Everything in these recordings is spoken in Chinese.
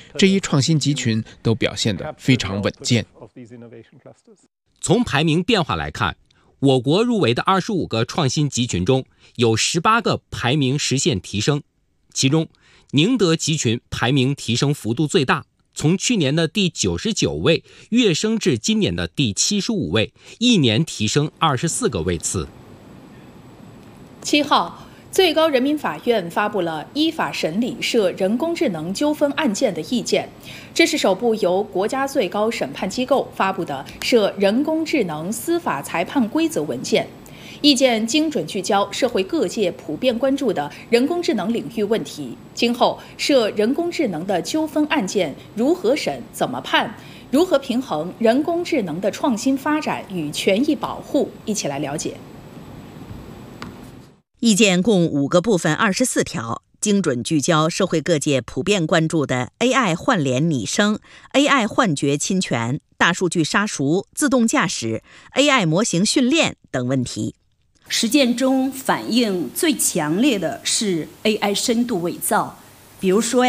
这一创新集群都表现得非常稳健。 从排名变化来看，我国入围的25个创新集群中，有18个排名实现提升，其中宁德集群排名提升幅度最大，从去年的第99位跃升至今年的第75位，一年提升24个位次。 7号，最高人民法院发布了依法审理涉人工智能纠纷案件的意见，这是首部由国家最高审判机构发布的涉人工智能司法裁判规则文件。意见精准聚焦社会各界普遍关注的人工智能领域问题，今后涉人工智能的纠纷案件如何审、怎么判，如何平衡人工智能的创新发展与权益保护，一起来了解。 意见共5个部分24条，精准聚焦社会各界普遍关注的 AI 换脸拟声、AI 幻觉侵权、大数据杀熟、自动驾驶、AI 模型训练等问题。 实践中反应最强烈的是 AI 深度伪造，比如说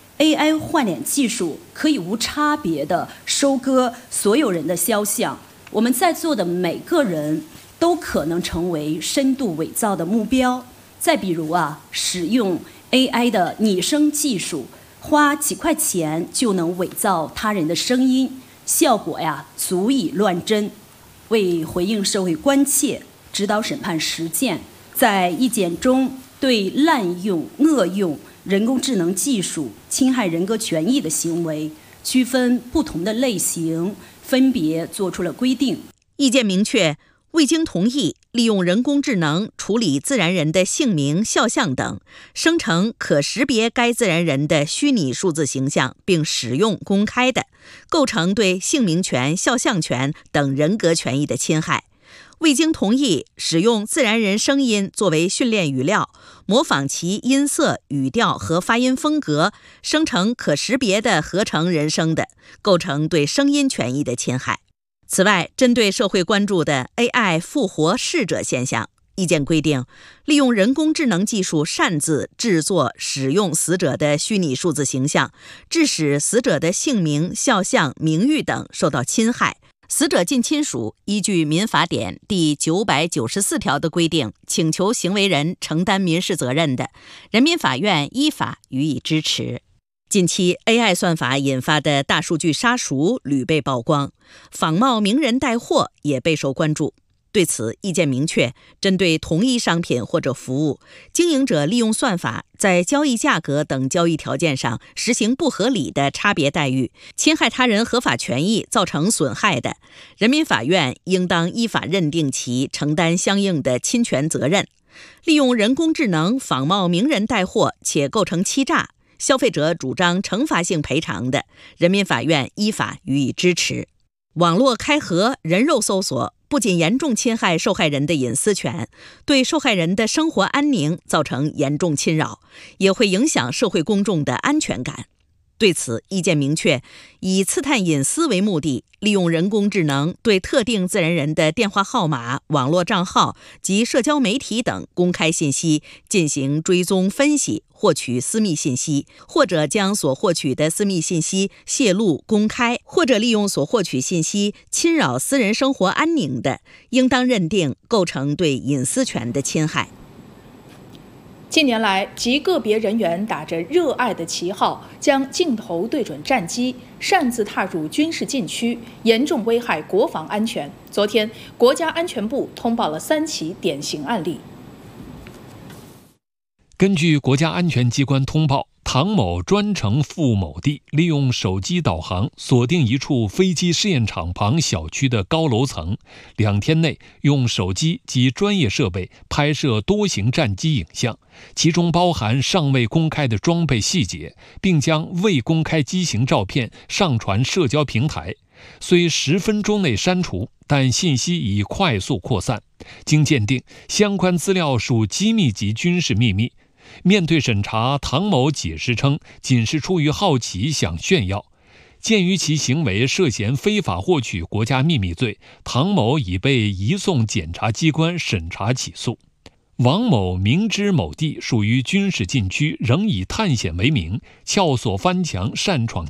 AI 换脸技术可以无差别地收割所有人的肖像，我们在座的每个人都可能成为深度伪造的目标。再比如使用 AI 的拟声技术，花几块钱就能伪造他人的声音，效果足以乱真。为回应社会关切，指导审判实践，在意见中对滥用、恶用人工智能技术侵害人格权益的行为，区分不同的类型，分别作出了规定。 意见明确，未经同意利用人工智能处理自然人的姓名、肖像等，生成可识别该自然人的虚拟数字形象并使用公开的，构成对姓名权、肖像权等人格权益的侵害。未经同意使用自然人声音作为训练语料，模仿其音色、语调和发音风格，生成可识别的合成人声的，构成对声音权益的侵害。此外，针对社会关注的 AI 复活逝者现象，意见规定，利用人工智能技术擅自制作、使用死者的虚拟数字形象，致使死者的姓名、肖像、名誉等受到侵害，死者近亲属依据民法典第994条的规定，请求行为人承担民事责任的，人民法院依法予以支持。近期 AI 算法引发的大数据杀熟屡被曝光，仿冒名人带货也备受关注。对此，意见明确，针对同一商品或者服务，经营者利用算法在交易价格等交易条件上实行不合理的差别待遇，侵害他人合法权益，造成损害的，人民法院应当依法认定其承担相应的侵权责任。利用人工智能仿冒名人带货且构成欺诈，消费者主张惩罚性赔偿的，人民法院依法予以支持。网络开合、人肉搜索不仅严重侵害受害人的隐私权，对受害人的生活安宁造成严重侵扰，也会影响社会公众的安全感。对此，意见明确，以刺探隐私为目的，利用人工智能对特定自然人的电话号码、网络账号及社交媒体等公开信息进行追踪分析，获取私密信息，或者将所获取的私密信息泄露公开，或者利用所获取信息侵扰私人生活安宁的，应当认定构成对隐私权的侵害。 近年来，极个别人员打着热爱的旗号，将镜头对准战机，擅自踏入军事禁区，严重危害国防安全。昨天，国家安全部通报了3起典型案例。 根据国家安全机关通报，唐某专程赴某地，利用手机导航锁定一处飞机试验场旁小区的高楼层，2天内用手机及专业设备拍摄多型战机影像，其中包含尚未公开的装备细节，并将未公开机型照片上传社交平台。虽10分钟内删除，但信息已快速扩散。经鉴定，相关资料属机密级军事秘密。面对审查，唐某解释称，仅是出于好奇想炫耀。鉴于其行为涉嫌非法获取国家秘密罪，唐某已被移送检察机关审查起诉。王某明知某地属于军事禁区，仍以探险为名，撬锁翻墙擅闯